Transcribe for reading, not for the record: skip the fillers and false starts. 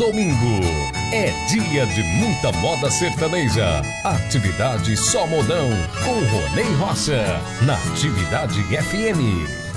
domingo é dia de muita moda sertaneja. Atividade Só Modão com Ronei Rocha na Atividade FM.